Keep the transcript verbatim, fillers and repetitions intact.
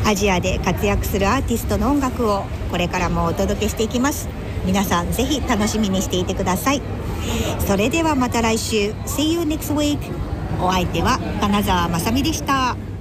アジアで活躍するアーティストの音楽をこれからもお届けしていきます。皆さんぜひ楽しみにしていてください。それではまた来週 See you next week。 お相手は金沢まさみでした。